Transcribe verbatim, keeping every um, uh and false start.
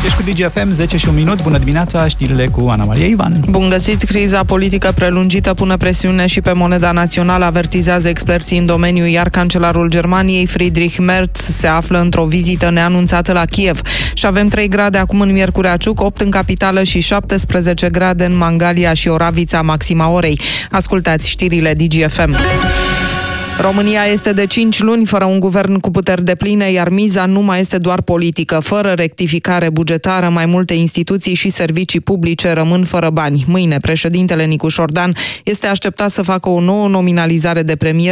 Ești cu Digi F M, zece și un minut. Bună dimineața, știrile cu Ana Maria Ivan. Bun găsit. Criza politică prelungită pune presiune și pe moneda națională, avertizează experții în domeniu, iar cancelarul Germaniei, Friedrich Merz, se află într-o vizită neanunțată la Kiev. Și avem trei grade acum în Miercurea Ciuc, opt în capitală și șaptesprezece grade în Mangalia și Oravița, maxima orei. Ascultați știrile Digi F M. România este de cinci luni fără un guvern cu puteri depline, iar miza nu mai este doar politică. Fără rectificare bugetară, mai multe instituții și servicii publice rămân fără bani. Mâine, președintele Nicu Șordan este așteptat să facă o nouă nominalizare de premier